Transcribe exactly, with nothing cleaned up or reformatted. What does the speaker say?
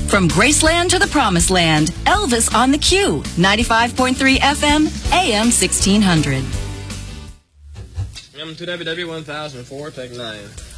From Graceland to the Promised Land, Elvis on the Q, ninety-five point three F M, A M sixteen hundred. Welcome to W W one thousand four, take nine.